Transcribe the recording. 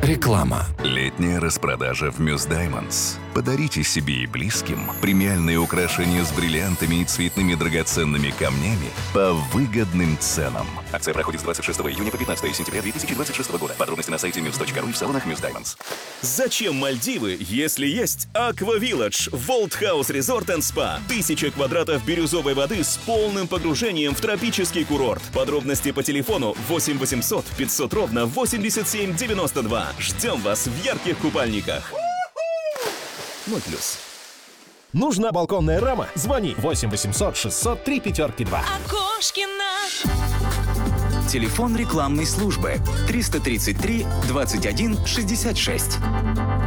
Реклама. Летняя распродажа в Мюс Даймондс. Подарите себе и близким премиальные украшения с бриллиантами и цветными драгоценными камнями по выгодным ценам. Акция проходит с 26 июня по 15 сентября 2026 года. Подробности на сайте muse.ru и в салонах Мюс Даймондс. Зачем Мальдивы, если есть Aqua Village, World House Resort and Spa? 1000 квадратов бирюзовой воды с полным погружением в тропический курорт. Подробности по телефону 8 800 500 ровно 87 92. Ждем вас в ярких купальниках. 0+. Нужна балконная рама? Звони 8 800 600 3 5 2. Окошкина. Телефон рекламной службы 333 21 66.